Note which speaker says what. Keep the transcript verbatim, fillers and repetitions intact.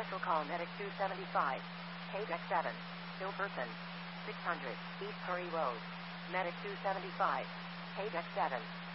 Speaker 1: Special call Medic two seventy-five. K D E C seven. Still person. six hundred. East Curry Road. Medic two seventy-five. K D E C seven.